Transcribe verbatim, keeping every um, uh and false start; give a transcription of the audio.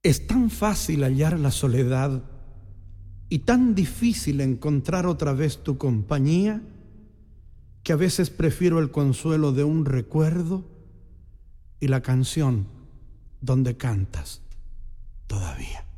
Es tan fácil hallar la soledad y tan difícil encontrar otra vez tu compañía, que a veces prefiero el consuelo de un recuerdo y la canción donde cantas todavía.